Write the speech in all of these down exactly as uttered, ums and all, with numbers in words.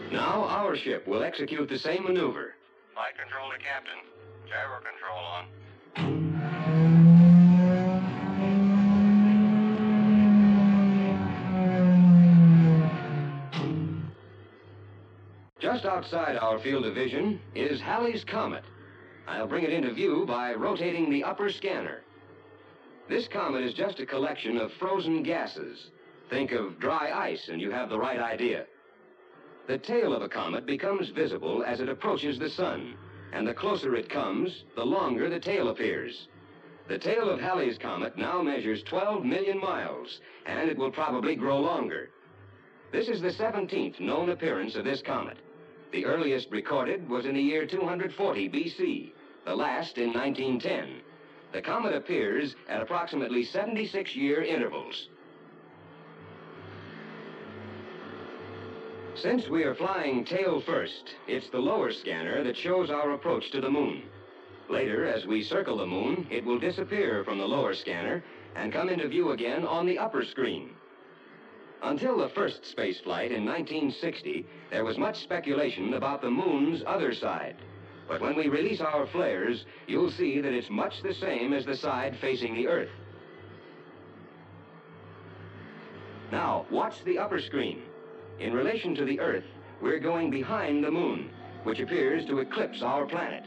Now our ship will execute the same maneuver. Flight control to Captain. Gyro control on. Just outside our field of vision is Halley's Comet. I'll bring it into view by rotating the upper scanner. This comet is just a collection of frozen gases. Think of dry ice and you have the right idea. The tail of a comet becomes visible as it approaches the sun, and the closer it comes, the longer the tail appears. The tail of Halley's Comet now measures twelve million miles, and it will probably grow longer. This is the seventeenth known appearance of this comet. The earliest recorded was in the year two hundred forty B C, the last in nineteen ten. The comet appears at approximately seventy-six year intervals. Since we are flying tail first, it's the lower scanner that shows our approach to the moon. Later, as we circle the moon, it will disappear from the lower scanner and come into view again on the upper screen. Until the first space flight in nineteen sixty, there was much speculation about the moon's other side. But when we release our flares, you'll see that it's much the same as the side facing the Earth. Now, watch the upper screen. In relation to the Earth, we're going behind the moon, which appears to eclipse our planet.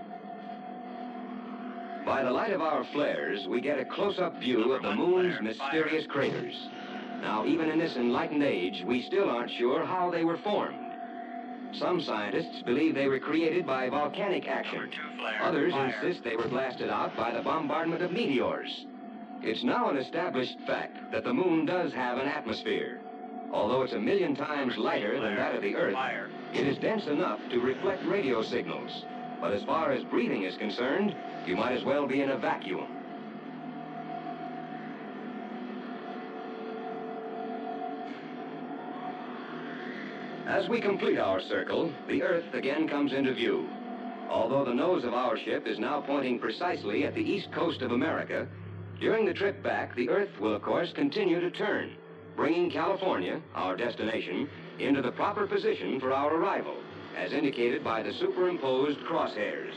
By the light of our flares, we get a close-up view of the moon's mysterious craters. Now, even in this enlightened age, we still aren't sure how they were formed. Some scientists believe they were created by volcanic action. Others insist they were blasted out by the bombardment of meteors. It's now an established fact that the moon does have an atmosphere. Although it's a million times lighter than that of the Earth, it is dense enough to reflect radio signals. But as far as breathing is concerned, you might as well be in a vacuum. As we complete our circle, the Earth again comes into view. Although the nose of our ship is now pointing precisely at the east coast of America, during the trip back, the Earth will, of course, continue to turn, bringing California, our destination, into the proper position for our arrival, as indicated by the superimposed crosshairs.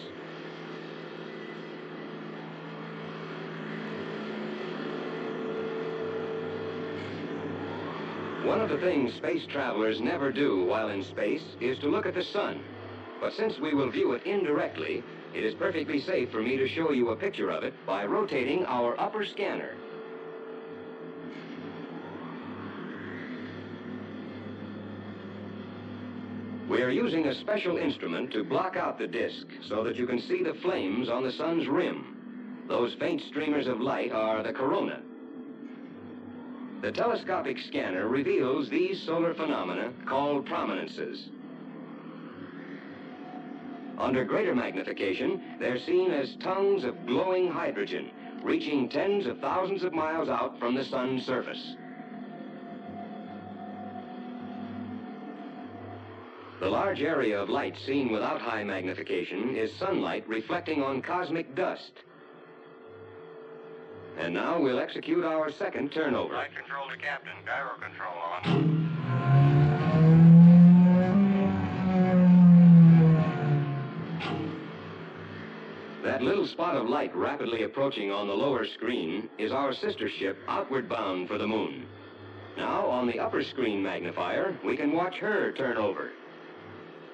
One of the things space travelers never do while in space is to look at the sun. But since we will view it indirectly, it is perfectly safe for me to show you a picture of it by rotating our upper scanner. We are using a special instrument to block out the disk so that you can see the flames on the sun's rim. Those faint streamers of light are the corona. The telescopic scanner reveals these solar phenomena called prominences. Under greater magnification, they're seen as tongues of glowing hydrogen, reaching tens of thousands of miles out from the sun's surface. The large area of light seen without high magnification is sunlight reflecting on cosmic dust. And now we'll execute our second turnover. Flight control to Captain. Gyro control on. That little spot of light rapidly approaching on the lower screen is our sister ship outward bound for the moon. Now, on the upper screen magnifier, we can watch her turn over.